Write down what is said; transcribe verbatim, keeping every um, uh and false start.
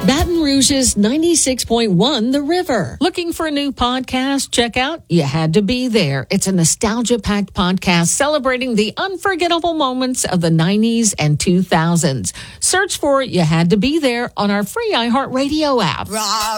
Baton Rouge's ninety-six point one The River. Looking for a new podcast? Check out You Had to Be There. It's a nostalgia-packed podcast celebrating the unforgettable moments of the nineties and two thousands. Search for You Had to Be There on our free iHeartRadio app.